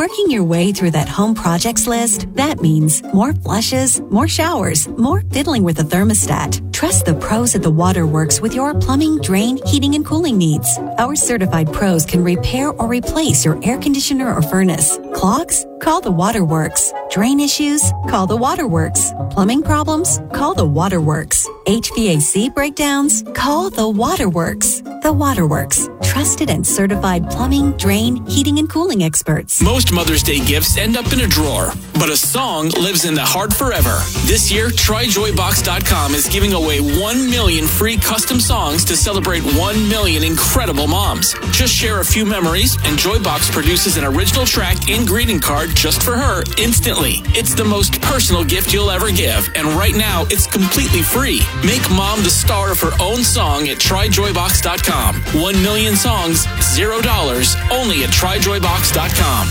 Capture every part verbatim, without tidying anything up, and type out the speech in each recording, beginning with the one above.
Working your way through that home projects list, that means more flushes, more showers, more fiddling with the thermostat. Trust the pros at the Waterworks with your plumbing, drain, heating, and cooling needs. Our certified pros can repair or replace your air conditioner or furnace. Clogs? Call the Waterworks. Drain issues? Call the Waterworks. Plumbing problems? Call the Waterworks. H V A C breakdowns? Call the Waterworks. The Waterworks. Trusted and certified plumbing, drain, heating, and cooling experts. Most Mother's Day gifts end up in a drawer, but a song lives in the heart forever. This year, Try Joy Box dot com is giving away one million free custom songs to celebrate one million incredible moms. Just share a few memories, and Joybox produces an original track and greeting card just for her instantly. It's the most personal gift you'll ever give, and right now, it's completely free. Make mom the star of her own song at Try Joy Box dot com. One million songs, zero dollars, only at Try Joy Box dot com.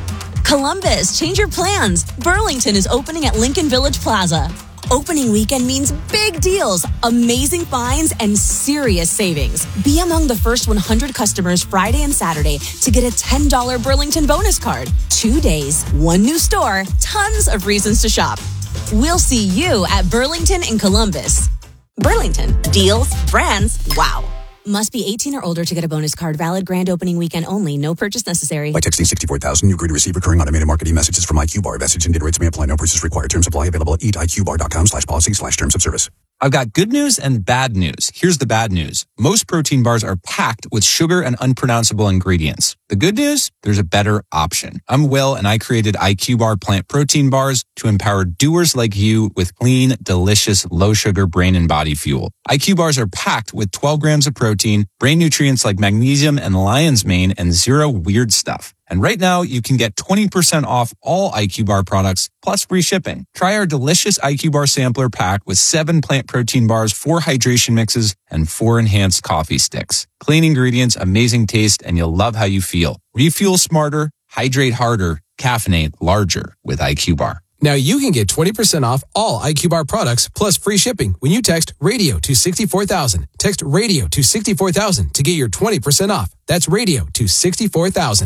Columbus, change your plans. Burlington is opening at Lincoln Village Plaza. Opening weekend means big deals, amazing finds, and serious savings. Be among the first one hundred customers Friday and Saturday to get a ten dollars Burlington bonus card. Two days, one new store, tons of reasons to shop. We'll see you at Burlington in Columbus. Burlington, deals, brands, wow. Must be eighteen or older to get a bonus card. Valid grand opening weekend only. No purchase necessary. By texting sixty-four thousand, you agree to receive recurring automated marketing messages from I Q Bar. Message and data rates may apply. No purchase required. Terms apply. Available at eat I Q bar dot com slash policy slash terms of service. I've got good news and bad news. Here's the bad news. Most protein bars are packed with sugar and unpronounceable ingredients. The good news? There's a better option. I'm Will, and I created I Q Bar plant protein bars to empower doers like you with clean, delicious, low-sugar brain and body fuel. I Q Bars are packed with twelve grams of protein, brain nutrients like magnesium and lion's mane, and zero weird stuff. And right now, you can get twenty percent off all I Q Bar products, plus free shipping. Try our delicious I Q Bar sampler pack with seven plant protein bars, four hydration mixes, and four enhanced coffee sticks. Clean ingredients, amazing taste, and you'll love how you feel. Refuel smarter, hydrate harder, caffeinate larger with I Q Bar. Now you can get twenty percent off all I Q Bar products plus free shipping when you text radio to sixty-four thousand. Text radio to sixty-four thousand to get your twenty percent off. That's radio to sixty-four thousand.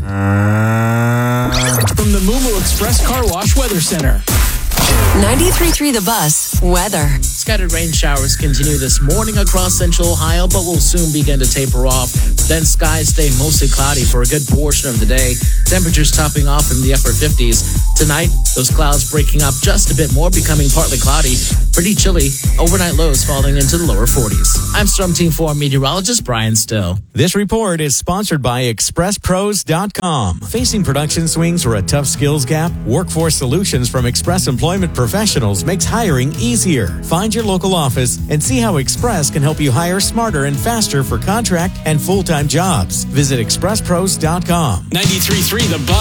From the Mumu Express Car Wash Weather Center. ninety-three point three The Bus. Weather. Scattered rain showers continue this morning across central Ohio, but will soon begin to taper off. Then skies stay mostly cloudy for a good portion of the day. Temperatures topping off in the upper fifties. Tonight, those clouds breaking up just a bit more, becoming partly cloudy. Pretty chilly. Overnight lows falling into the lower forties. I'm Storm Team four meteorologist Brian Still. This report is sponsored by Express Pros dot com. Facing production swings or a tough skills gap? Workforce Solutions from Express Employment Professionals makes hiring easier. Find your local office and see how Express can help you hire smarter and faster for contract and full-time jobs. Visit Express Pros dot com. ninety-three point three The Bus.